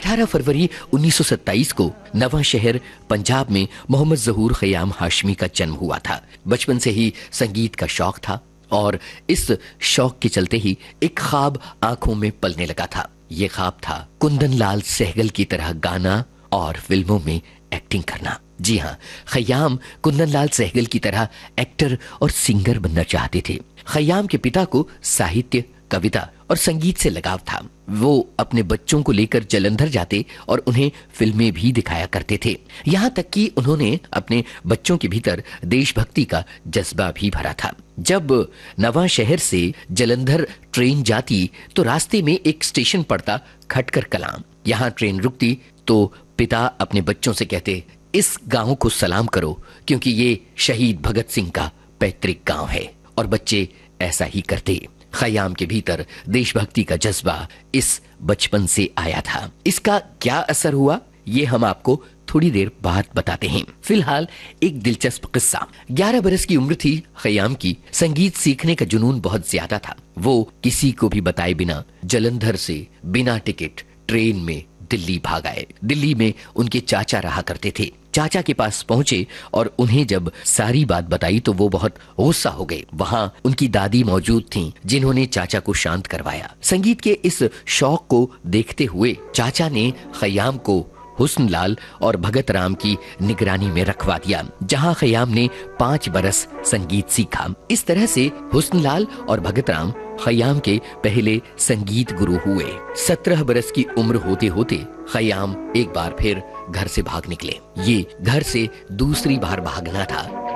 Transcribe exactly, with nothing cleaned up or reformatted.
अठारह फरवरी उन्नीस सौ सत्ताईस को नवां शहर पंजाब में मोहम्मद ज़हूर ख़याम हाशमी का जन्म हुआ था। बचपन से ही संगीत का शौक था और इस शौक के चलते ही एक ख्वाब आंखों में पलने लगा था। ये ख्वाब था कुंदन लाल सहगल की तरह गाना और फिल्मों में एक्टिंग करना। जी हाँ, ख़याम कुंदन लाल सहगल की तरह एक्टर और सिंगर बनना चाहते थे। ख़याम के पिता को साहित्य, कविता और संगीत से लगाव था। वो अपने बच्चों को लेकर जालंधर जाते और उन्हें फिल्में भी दिखाया करते थे। यहाँ तक कि उन्होंने अपने बच्चों के भीतर देशभक्ति का जज्बा भी भरा था। जब नवां शहर से जालंधर ट्रेन जाती तो रास्ते में एक स्टेशन पड़ता खटकर कलां। यहाँ ट्रेन रुकती तो पिता अपने बच्चों से कहते, इस गांव को सलाम करो क्योंकि ये शहीद भगत सिंह का पैतृक गांव है। और बच्चे ऐसा ही करते। ख़याम के भीतर देशभक्ति का जज्बा इस बचपन से आया था। इसका क्या असर हुआ ये हम आपको थोड़ी देर बाद बताते हैं। फिलहाल एक दिलचस्प किस्सा। ग्यारह बरस की उम्र थी ख़याम की। संगीत सीखने का जुनून बहुत ज्यादा था। वो किसी को भी बताए बिना जालंधर से बिना टिकट ट्रेन में दिल्ली भाग आए। दिल्ली में उनके चाचा रहा करते थे। चाचा के पास पहुंचे और उन्हें जब सारी बात बताई तो वो बहुत गुस्सा हो गए। वहां उनकी दादी मौजूद थीं, जिन्होंने चाचा को शांत करवाया। संगीत के इस शौक को देखते हुए चाचा ने ख़याम को हुस्न लाल और भगत राम की निगरानी में रखवा दिया, जहां ख़याम ने पांच बरस संगीत सीखा। इस तरह से हुस्न लाल और भगत राम ख़याम के पहले संगीत गुरु हुए। सत्रह बरस की उम्र होते होते ख़याम एक बार फिर घर से भाग निकले। ये घर से दूसरी बार भागना था।